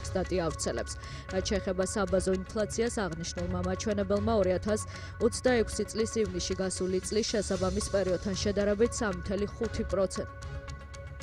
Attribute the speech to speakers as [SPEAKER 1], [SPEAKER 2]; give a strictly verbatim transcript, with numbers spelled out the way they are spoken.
[SPEAKER 1] ევროსტატი ავრცელებს. რაც შეეხება საბაზო ინფლაციას, აღნიშნულმა მაჩვენებელმა ორი ათას ოცდაექვსი წლის ივნისში გასული წლის შესაბამის პერიოდთან შედარებით სამი ხუთი პროცენტი